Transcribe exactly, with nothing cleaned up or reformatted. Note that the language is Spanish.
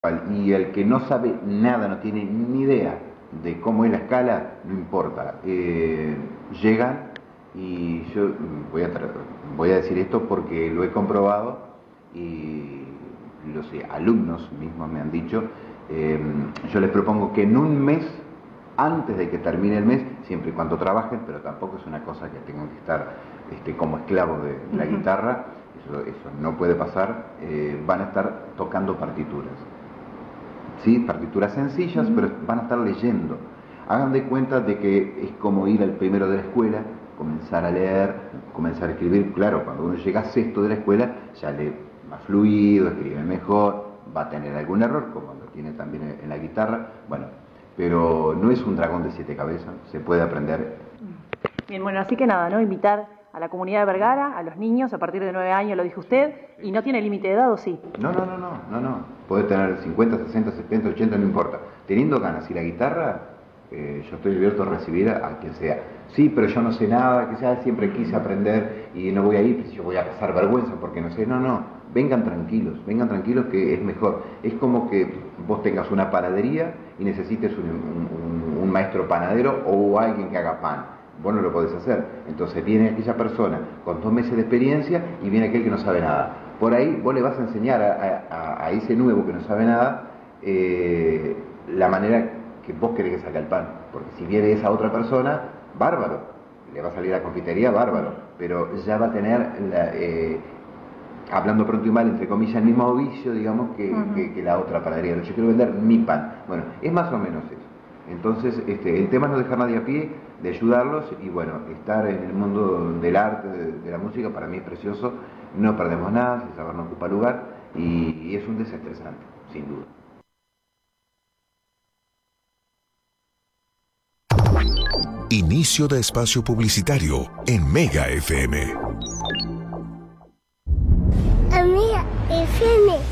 Y el que no sabe nada, no tiene ni idea de cómo es la escala, no importa. Eh, llegan y yo voy a, voy a decir esto porque lo he comprobado y los alumnos mismos me han dicho, eh, yo les propongo que en un mes, antes de que termine el mes, siempre y cuando trabajen, pero tampoco es una cosa que tengan que estar este, como esclavos de la uh-huh. guitarra, eso, eso no puede pasar, eh, van a estar tocando partituras. Sí, partituras sencillas, uh-huh. pero van a estar leyendo. Hagan de cuenta de que es como ir al primero de la escuela, comenzar a leer, comenzar a escribir. Claro, cuando uno llega a sexto de la escuela, ya lee más fluido, escribe mejor, va a tener algún error, como lo tiene también en la guitarra. Bueno, pero no es un dragón de siete cabezas, se puede aprender. Bien, bueno, así que nada, ¿no? Invitar a la comunidad de Vergara, a los niños a partir de nueve años, lo dijo usted, y no tiene límite de edad, ¿o sí? No, no, no, no, no, no. Puede tener cincuenta, sesenta, setenta, ochenta, no importa. Teniendo ganas y la guitarra, eh, yo estoy abierto a recibir a, a quien sea. Sí, pero yo no sé nada, quizás siempre quise aprender y no voy a ir, pues yo voy a pasar vergüenza porque no sé. No, no, vengan tranquilos, vengan tranquilos que es mejor. Es como que vos tengas una panadería y necesites un, un, un maestro panadero o alguien que haga pan. Vos no lo podés hacer. Entonces viene aquella persona con dos meses de experiencia y viene aquel que no sabe nada. Por ahí vos le vas a enseñar a, a, a ese nuevo que no sabe nada eh, la manera que vos querés que salga el pan. Porque si viene esa otra persona, bárbaro. Le va a salir a la confitería, bárbaro. Pero ya va a tener, la, eh, hablando pronto y mal, entre comillas, el mismo vicio, digamos, que, uh-huh. que, que la otra panadería. Yo quiero vender mi pan. Bueno, es más o menos eso. Entonces, este, el tema es no dejar nadie a pie, de ayudarlos y bueno, estar en el mundo del arte, de, de la música, para mí es precioso, no perdemos nada, el saber no ocupa lugar y, y es un desestresante, sin duda. Inicio de espacio publicitario en Mega F M. Mega F M.